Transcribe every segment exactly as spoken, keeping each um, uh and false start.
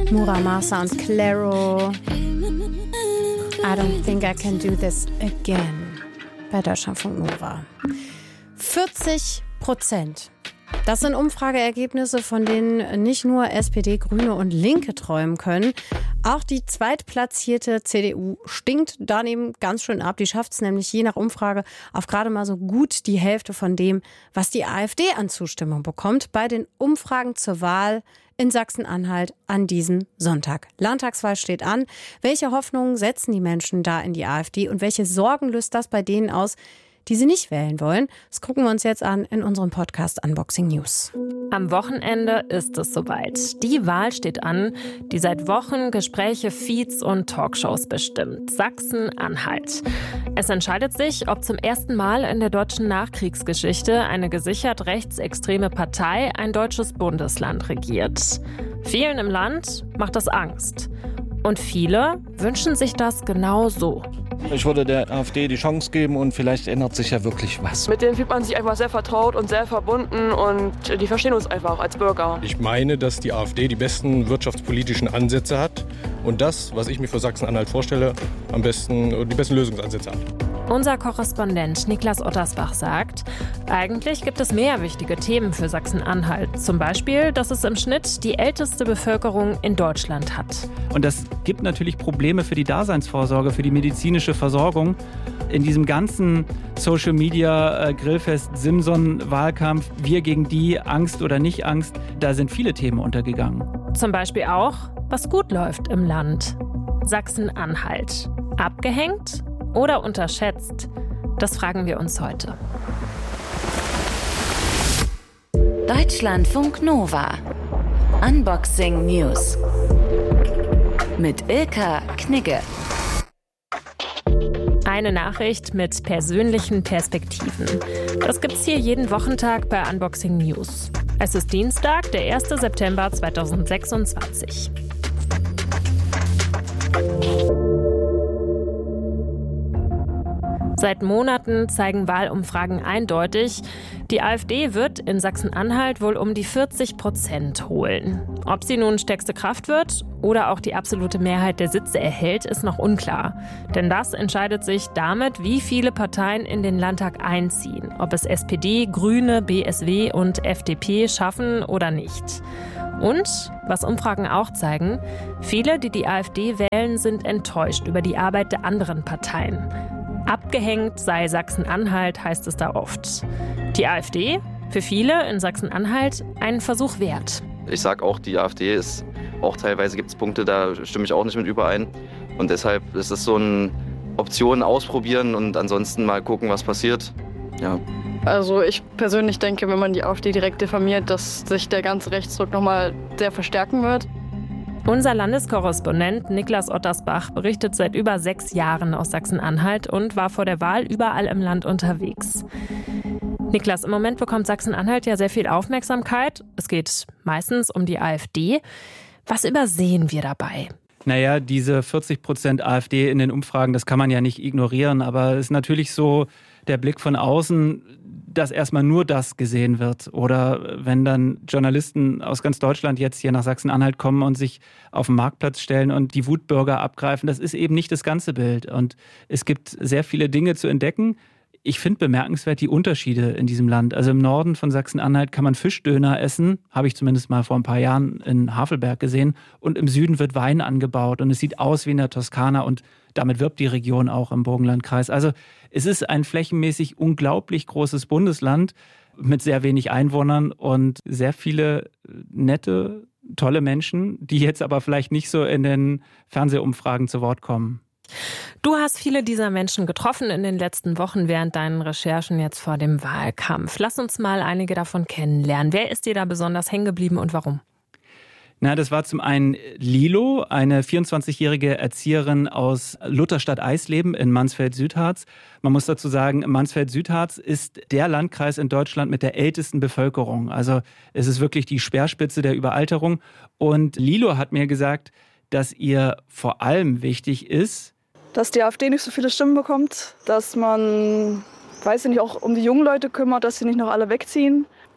Muramasa und Clairo. I don't think I can do this again. Bei Deutschlandfunk Nova. vierzig Prozent. Das sind Umfrageergebnisse, von denen nicht nur S P D, Grüne und Linke träumen können. Auch die zweitplatzierte C D U stinkt daneben ganz schön ab. Die schafft es nämlich je nach Umfrage auf gerade mal so gut die Hälfte von dem, was die AfD an Zustimmung bekommt bei den Umfragen zur Wahl in Sachsen-Anhalt an diesem Sonntag. Landtagswahl steht an. Welche Hoffnungen setzen die Menschen da in die AfD und welche Sorgen löst das bei denen aus, die sie nicht wählen wollen? Das gucken wir uns jetzt an in unserem Podcast Unboxing News. Am Wochenende ist es soweit. Die Wahl steht an, die seit Wochen Gespräche, Feeds und Talkshows bestimmt. Sachsen-Anhalt. Es entscheidet sich, ob zum ersten Mal in der deutschen Nachkriegsgeschichte eine gesichert rechtsextreme Partei ein deutsches Bundesland regiert. Vielen im Land macht das Angst. Und viele wünschen sich das genau so. Ich würde der AfD die Chance geben und vielleicht ändert sich ja wirklich was. Mit denen fühlt man sich einfach sehr vertraut und sehr verbunden und die verstehen uns einfach als Bürger. Ich meine, dass die AfD die besten wirtschaftspolitischen Ansätze hat und das, was ich mir für Sachsen-Anhalt vorstelle, am besten die besten Lösungsansätze hat. Unser Korrespondent Niklas Ottersbach sagt, eigentlich gibt es mehr wichtige Themen für Sachsen-Anhalt. Zum Beispiel, dass es im Schnitt die älteste Bevölkerung in Deutschland hat. Und das gibt natürlich Probleme für die Daseinsvorsorge, für die medizinische Versorgung. In diesem ganzen Social-Media-Grillfest-Simson-Wahlkampf, wir gegen die, Angst oder nicht Angst, da sind viele Themen untergegangen. Zum Beispiel auch, was gut läuft im Land. Sachsen-Anhalt. Abgehängt oder unterschätzt? Das fragen wir uns heute. Deutschlandfunk Nova. Unboxing News. Mit Ilka Knigge. Eine Nachricht mit persönlichen Perspektiven. Das gibt's hier jeden Wochentag bei Unboxing News. Es ist Dienstag, der erste September zweitausendsechsundzwanzig. Seit Monaten zeigen Wahlumfragen eindeutig, die AfD wird in Sachsen-Anhalt wohl um die vierzig Prozent holen. Ob sie nun stärkste Kraft wird oder auch die absolute Mehrheit der Sitze erhält, ist noch unklar. Denn das entscheidet sich damit, wie viele Parteien in den Landtag einziehen. Ob es S P D, Grüne, B S W und F D P schaffen oder nicht. Und, was Umfragen auch zeigen, viele, die die AfD wählen, sind enttäuscht über die Arbeit der anderen Parteien. Abgehängt sei Sachsen-Anhalt, heißt es da oft. Die AfD, für viele in Sachsen-Anhalt, einen Versuch wert. Ich sage auch, die AfD ist, auch teilweise gibt es Punkte, da stimme ich auch nicht mit überein. Und deshalb ist es so eine Option ausprobieren und ansonsten mal gucken, was passiert. Ja. Also ich persönlich denke, wenn man die AfD direkt diffamiert, dass sich der ganze Rechtsdruck nochmal sehr verstärken wird. Unser Landeskorrespondent Niklas Ottersbach berichtet seit über sechs Jahren aus Sachsen-Anhalt und war vor der Wahl überall im Land unterwegs. Niklas, im Moment bekommt Sachsen-Anhalt ja sehr viel Aufmerksamkeit. Es geht meistens um die AfD. Was übersehen wir dabei? Naja, diese vierzig Prozent AfD in den Umfragen, das kann man ja nicht ignorieren. Aber es ist natürlich so der Blick von außen, dass erstmal nur das gesehen wird. Oder wenn dann Journalisten aus ganz Deutschland jetzt hier nach Sachsen-Anhalt kommen und sich auf den Marktplatz stellen und die Wutbürger abgreifen, das ist eben nicht das ganze Bild. Und es gibt sehr viele Dinge zu entdecken. Ich finde bemerkenswert die Unterschiede in diesem Land. Also im Norden von Sachsen-Anhalt kann man Fischdöner essen, habe ich zumindest mal vor ein paar Jahren in Havelberg gesehen. Und im Süden wird Wein angebaut und es sieht aus wie in der Toskana und damit wirbt die Region auch im Burgenlandkreis. Also es ist ein flächenmäßig unglaublich großes Bundesland mit sehr wenig Einwohnern und sehr viele nette, tolle Menschen, die jetzt aber vielleicht nicht so in den Fernsehumfragen zu Wort kommen. Du hast viele dieser Menschen getroffen in den letzten Wochen während deinen Recherchen jetzt vor dem Wahlkampf. Lass uns mal einige davon kennenlernen. Wer ist dir da besonders hängen geblieben und warum? Na, das war zum einen Lilo, eine vierundzwanzigjährige Erzieherin aus Lutherstadt-Eisleben in Mansfeld-Südharz. Man muss dazu sagen, Mansfeld-Südharz ist der Landkreis in Deutschland mit der ältesten Bevölkerung. Also es ist wirklich die Speerspitze der Überalterung. Und Lilo hat mir gesagt, dass ihr vor allem wichtig ist, dass die AfD nicht so viele Stimmen bekommt, dass man, weiß ich nicht, auch um die jungen Leute kümmert, dass sie nicht noch alle wegziehen.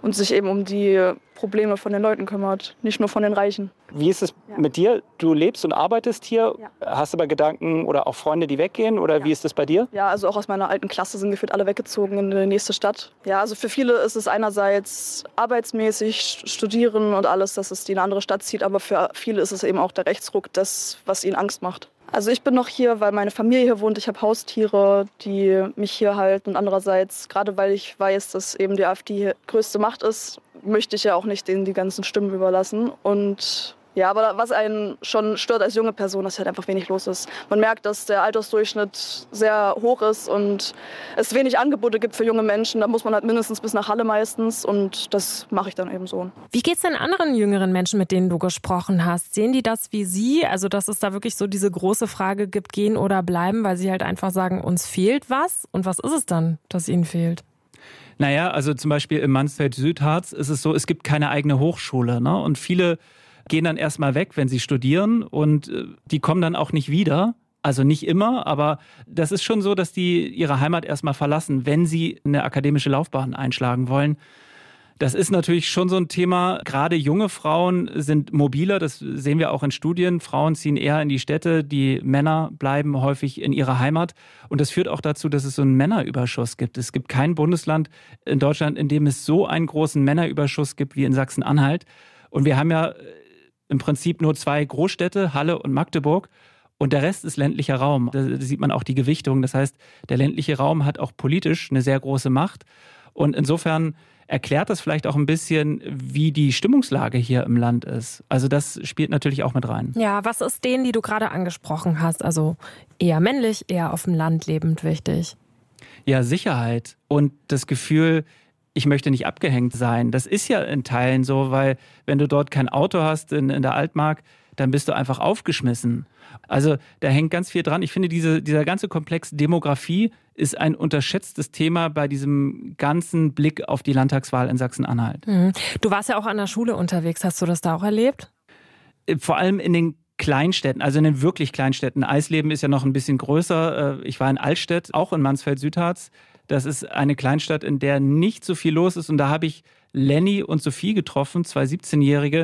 und sich eben um die Probleme von den Leuten kümmert, nicht nur von den Reichen. Wie ist es ja. mit dir? Du lebst und arbeitest hier. Ja. Hast du aber Gedanken oder auch Freunde, die weggehen? Oder ja. wie ist das bei dir? Ja, also auch aus meiner alten Klasse sind gefühlt alle weggezogen in die nächste Stadt. Ja, also für viele ist es einerseits arbeitsmäßig, studieren und alles, dass es die in eine andere Stadt zieht. Aber für viele ist es eben auch der Rechtsruck, das, was ihnen Angst macht. Also ich bin noch hier, weil meine Familie hier wohnt. Ich habe Haustiere, die mich hier halten. Und andererseits, gerade weil ich weiß, dass eben die AfD die größte Macht ist, möchte ich ja auch nicht denen die ganzen Stimmen überlassen. Und ja, aber was einen schon stört als junge Person, dass halt einfach wenig los ist. Man merkt, dass der Altersdurchschnitt sehr hoch ist und es wenig Angebote gibt für junge Menschen. Da muss man halt mindestens bis nach Halle meistens und das mache ich dann eben so. Wie geht's denn anderen jüngeren Menschen, mit denen du gesprochen hast? Sehen die das wie Sie? Also, dass es da wirklich so diese große Frage gibt, gehen oder bleiben, weil sie halt einfach sagen, uns fehlt was? Und was ist es dann, das ihnen fehlt? Naja, also zum Beispiel im Mansfeld-Südharz ist es so, es gibt keine eigene Hochschule, ne? Und viele gehen dann erstmal weg, wenn sie studieren und die kommen dann auch nicht wieder. Also nicht immer, aber das ist schon so, dass die ihre Heimat erstmal verlassen, wenn sie eine akademische Laufbahn einschlagen wollen. Das ist natürlich schon so ein Thema. Gerade junge Frauen sind mobiler, das sehen wir auch in Studien. Frauen ziehen eher in die Städte, die Männer bleiben häufig in ihrer Heimat. Und das führt auch dazu, dass es so einen Männerüberschuss gibt. Es gibt kein Bundesland in Deutschland, in dem es so einen großen Männerüberschuss gibt wie in Sachsen-Anhalt. Und wir haben ja im Prinzip nur zwei Großstädte, Halle und Magdeburg. Und der Rest ist ländlicher Raum. Da sieht man auch die Gewichtung. Das heißt, der ländliche Raum hat auch politisch eine sehr große Macht. Und insofern erklärt das vielleicht auch ein bisschen, wie die Stimmungslage hier im Land ist. Also das spielt natürlich auch mit rein. Ja, was ist denen, die du gerade angesprochen hast? Also eher männlich, eher auf dem Land lebend wichtig? Ja, Sicherheit und das Gefühl, ich möchte nicht abgehängt sein. Das ist ja in Teilen so, weil wenn du dort kein Auto hast in, in der Altmark, dann bist du einfach aufgeschmissen. Also da hängt ganz viel dran. Ich finde, diese, dieser ganze Komplex Demografie ist ein unterschätztes Thema bei diesem ganzen Blick auf die Landtagswahl in Sachsen-Anhalt. Mhm. Du warst ja auch an der Schule unterwegs. Hast du das da auch erlebt? Vor allem in den Kleinstädten, also in den wirklich Kleinstädten. Eisleben ist ja noch ein bisschen größer. Ich war in Altstedt, auch in Mansfeld-Südharz. Das ist eine Kleinstadt, in der nicht so viel los ist. Und da habe ich Lenny und Sophie getroffen, zwei siebzehnjährige,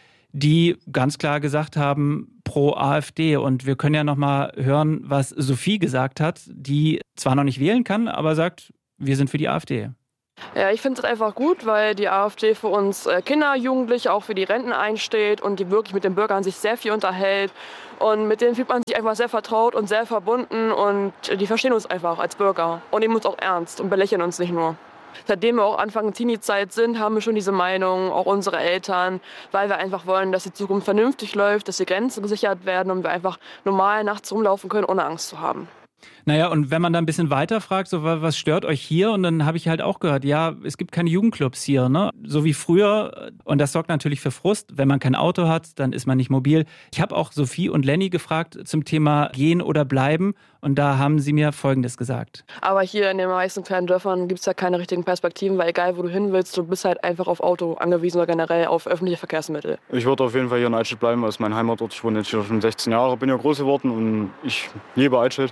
die ganz klar gesagt haben, pro AfD. Und wir können ja noch mal hören, was Sophie gesagt hat, die zwar noch nicht wählen kann, aber sagt, wir sind für die AfD. Ja, ich finde es einfach gut, weil die AfD für uns Kinder, Jugendliche, auch für die Renten einsteht und die wirklich mit den Bürgern sich sehr viel unterhält. Und mit denen fühlt man sich einfach sehr vertraut und sehr verbunden und die verstehen uns einfach als Bürger und nehmen uns auch ernst und belächeln uns nicht nur. Seitdem wir auch Anfang Teenie-Zeit sind, haben wir schon diese Meinung, auch unsere Eltern, weil wir einfach wollen, dass die Zukunft vernünftig läuft, dass die Grenzen gesichert werden und wir einfach normal nachts rumlaufen können, ohne Angst zu haben. Naja, und wenn man dann ein bisschen weiter fragt, so was stört euch hier? Und dann habe ich halt auch gehört, ja, es gibt keine Jugendclubs hier, ne? So wie früher. Und das sorgt natürlich für Frust. Wenn man kein Auto hat, dann ist man nicht mobil. Ich habe auch Sophie und Lenny gefragt zum Thema Gehen oder Bleiben. Und da haben sie mir Folgendes gesagt. Aber hier in den meisten kleinen Dörfern gibt es ja keine richtigen Perspektiven, weil egal wo du hin willst, du bist halt einfach auf Auto angewiesen oder generell auf öffentliche Verkehrsmittel. Ich würde auf jeden Fall hier in Altstedt bleiben, weil es mein Heimatort. Ich wohne jetzt hier schon sechzehn Jahre, bin hier groß geworden und ich liebe Altstedt.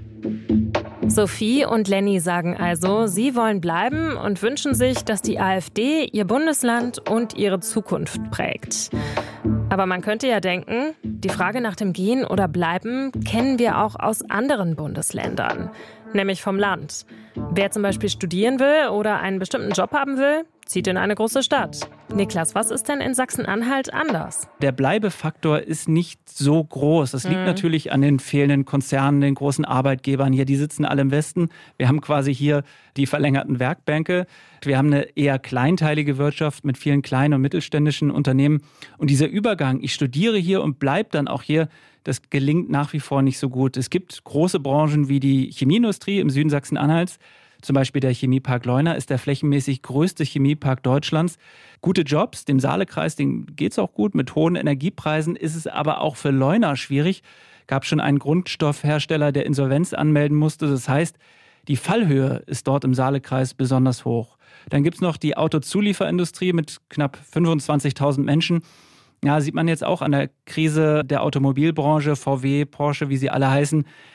Sophie und Lenny sagen also, sie wollen bleiben und wünschen sich, dass die AfD ihr Bundesland und ihre Zukunft prägt. Aber man könnte ja denken, die Frage nach dem Gehen oder Bleiben kennen wir auch aus anderen Bundesländern, nämlich vom Land. Wer zum Beispiel studieren will oder einen bestimmten Job haben will, zieht in eine große Stadt. Niklas, was ist denn in Sachsen-Anhalt anders? Der Bleibefaktor ist nicht so groß. Das liegt mhm. natürlich an den fehlenden Konzernen, den großen Arbeitgebern hier. Die sitzen alle im Westen. Wir haben quasi hier die verlängerten Werkbänke. Wir haben eine eher kleinteilige Wirtschaft mit vielen kleinen und mittelständischen Unternehmen. Und dieser Übergang, ich studiere hier und bleibe dann auch hier, das gelingt nach wie vor nicht so gut. Es gibt große Branchen wie die Chemieindustrie im Süden Sachsen-Anhalts. Zum Beispiel der Chemiepark Leuna ist der flächenmäßig größte Chemiepark Deutschlands. Gute Jobs, dem Saalekreis, dem geht es auch gut. Mit hohen Energiepreisen ist es aber auch für Leuna schwierig. Gab schon einen Grundstoffhersteller, der Insolvenz anmelden musste. Das heißt, die Fallhöhe ist dort im Saalekreis besonders hoch. Dann gibt es noch die Autozulieferindustrie mit knapp fünfundzwanzigtausend Menschen. Ja, sieht man jetzt auch an der Krise der Automobilbranche, V W, Porsche, wie sie alle heißen.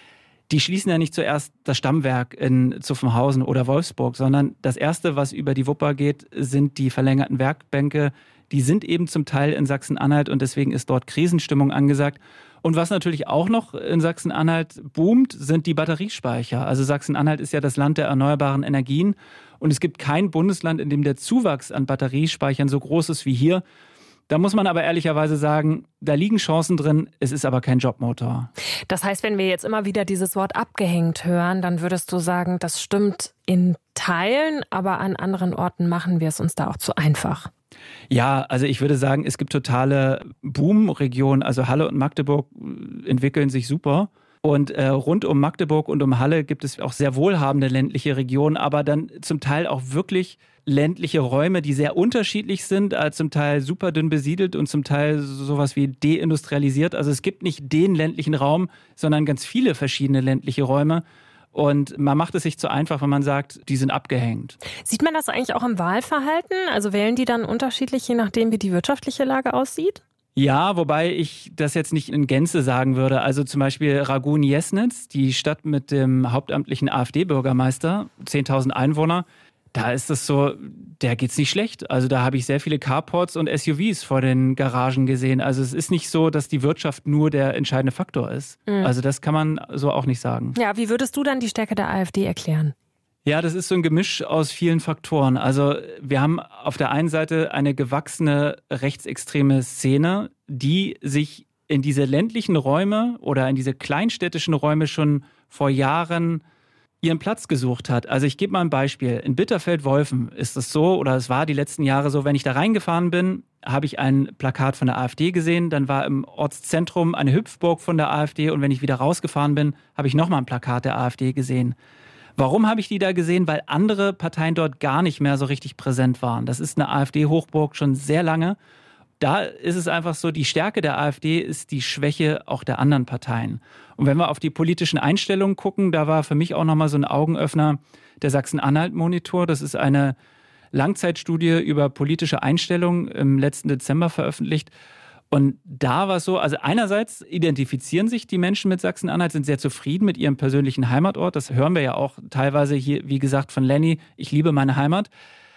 die schließen ja nicht zuerst das Stammwerk in Zuffenhausen oder Wolfsburg, sondern das Erste, was über die Wupper geht, sind die verlängerten Werkbänke. Die sind eben zum Teil in Sachsen-Anhalt und deswegen ist dort Krisenstimmung angesagt. Und was natürlich auch noch in Sachsen-Anhalt boomt, sind die Batteriespeicher. Also Sachsen-Anhalt ist ja das Land der erneuerbaren Energien und es gibt kein Bundesland, in dem der Zuwachs an Batteriespeichern so groß ist wie hier. Da muss man aber ehrlicherweise sagen, da liegen Chancen drin, es ist aber kein Jobmotor. Das heißt, wenn wir jetzt immer wieder dieses Wort abgehängt hören, dann würdest du sagen, das stimmt in Teilen, aber an anderen Orten machen wir es uns da auch zu einfach. Ja, also ich würde sagen, es gibt totale Boom-Regionen. Also Halle und Magdeburg entwickeln sich super. Und äh, rund um Magdeburg und um Halle gibt es auch sehr wohlhabende ländliche Regionen, aber dann zum Teil auch wirklich ländliche Räume, die sehr unterschiedlich sind, äh, zum Teil super dünn besiedelt und zum Teil sowas wie deindustrialisiert. Also es gibt nicht den ländlichen Raum, sondern ganz viele verschiedene ländliche Räume. Und man macht es sich zu einfach, wenn man sagt, die sind abgehängt. Sieht man das eigentlich auch im Wahlverhalten? Also wählen die dann unterschiedlich, je nachdem, wie die wirtschaftliche Lage aussieht? Ja, wobei ich das jetzt nicht in Gänze sagen würde. Also zum Beispiel Ragun-Jesnitz, die Stadt mit dem hauptamtlichen AfD-Bürgermeister, zehntausend Einwohner, da ist es so, der geht's nicht schlecht. Also da habe ich sehr viele Carports und S U Vs vor den Garagen gesehen. Also es ist nicht so, dass die Wirtschaft nur der entscheidende Faktor ist. Mhm. Also das kann man so auch nicht sagen. Ja, wie würdest du dann die Stärke der AfD erklären? Ja, das ist so ein Gemisch aus vielen Faktoren. Also wir haben auf der einen Seite eine gewachsene rechtsextreme Szene, die sich in diese ländlichen Räume oder in diese kleinstädtischen Räume schon vor Jahren ihren Platz gesucht hat. Also ich gebe mal ein Beispiel. In Bitterfeld-Wolfen ist es so, oder es war die letzten Jahre so, wenn ich da reingefahren bin, habe ich ein Plakat von der AfD gesehen, dann war im Ortszentrum eine Hüpfburg von der AfD und wenn ich wieder rausgefahren bin, habe ich nochmal ein Plakat der AfD gesehen. Warum habe ich die da gesehen? Weil andere Parteien dort gar nicht mehr so richtig präsent waren. Das ist eine AfD-Hochburg schon sehr lange. Da ist es einfach so, die Stärke der AfD ist die Schwäche auch der anderen Parteien. Und wenn wir auf die politischen Einstellungen gucken, da war für mich auch nochmal so ein Augenöffner der Sachsen-Anhalt-Monitor. Das ist eine Langzeitstudie über politische Einstellungen im letzten Dezember veröffentlicht. Und da war es so, also einerseits identifizieren sich die Menschen mit Sachsen-Anhalt, sind sehr zufrieden mit ihrem persönlichen Heimatort. Das hören wir ja auch teilweise hier, wie gesagt, von Lenny. Ich liebe meine Heimat.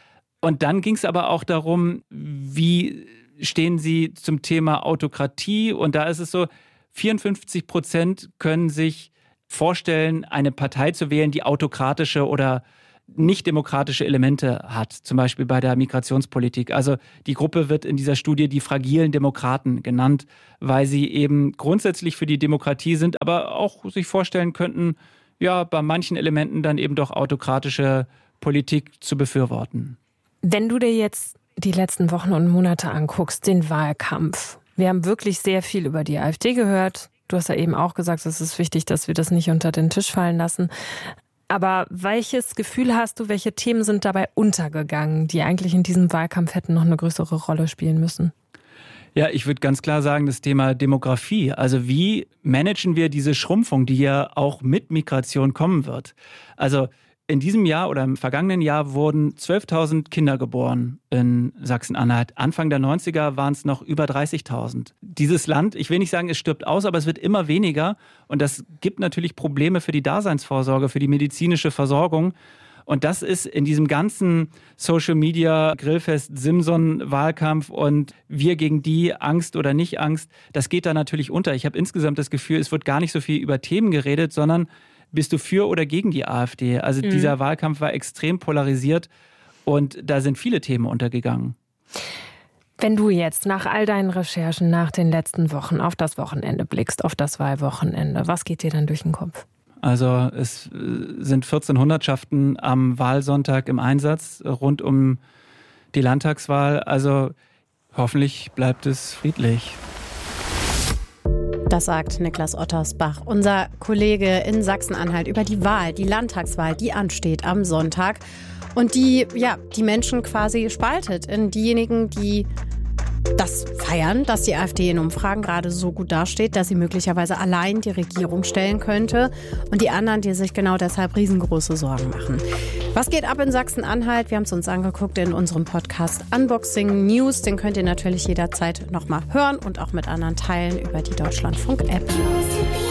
Und dann ging es aber auch darum, wie stehen sie zum Thema Autokratie? Und da ist es so, vierundfünfzig Prozent können sich vorstellen, eine Partei zu wählen, die autokratische oder nicht demokratische Elemente hat, zum Beispiel bei der Migrationspolitik. Also die Gruppe wird in dieser Studie die fragilen Demokraten genannt, weil sie eben grundsätzlich für die Demokratie sind, aber auch sich vorstellen könnten, ja, bei manchen Elementen dann eben doch autokratische Politik zu befürworten. Wenn du dir jetzt die letzten Wochen und Monate anguckst, den Wahlkampf. Wir haben wirklich sehr viel über die AfD gehört. Du hast ja eben auch gesagt, es ist wichtig, dass wir das nicht unter den Tisch fallen lassen. Aber welches Gefühl hast du, welche Themen sind dabei untergegangen, die eigentlich in diesem Wahlkampf hätten noch eine größere Rolle spielen müssen? Ja, ich würde ganz klar sagen, das Thema Demografie. Also wie managen wir diese Schrumpfung, die ja auch mit Migration kommen wird? Also in diesem Jahr oder im vergangenen Jahr wurden zwölftausend Kinder geboren in Sachsen-Anhalt. Anfang der neunziger waren es noch über dreißigtausend. Dieses Land, ich will nicht sagen, es stirbt aus, aber es wird immer weniger. Und das gibt natürlich Probleme für die Daseinsvorsorge, für die medizinische Versorgung. Und das ist in diesem ganzen Social Media, Grillfest, Simson-Wahlkampf und wir gegen die, Angst oder nicht Angst, das geht da natürlich unter. Ich habe insgesamt das Gefühl, es wird gar nicht so viel über Themen geredet, sondern bist du für oder gegen die AfD? Also mhm. dieser Wahlkampf war extrem polarisiert und da sind viele Themen untergegangen. Wenn du jetzt nach all deinen Recherchen nach den letzten Wochen auf das Wochenende blickst, auf das Wahlwochenende, was geht dir dann durch den Kopf? Also es sind vierzehn Hundertschaften am Wahlsonntag im Einsatz rund um die Landtagswahl. Also hoffentlich bleibt es friedlich. Das sagt Niklas Ottersbach, unser Kollege in Sachsen-Anhalt, über die Wahl, die Landtagswahl, die ansteht am Sonntag und die ja die Menschen quasi spaltet in diejenigen, die das feiern, dass die AfD in Umfragen gerade so gut dasteht, dass sie möglicherweise allein die Regierung stellen könnte und die anderen, die sich genau deshalb riesengroße Sorgen machen. Was geht ab in Sachsen-Anhalt? Wir haben es uns angeguckt in unserem Podcast Unboxing News. Den könnt ihr natürlich jederzeit nochmal hören und auch mit anderen teilen über die Deutschlandfunk-App.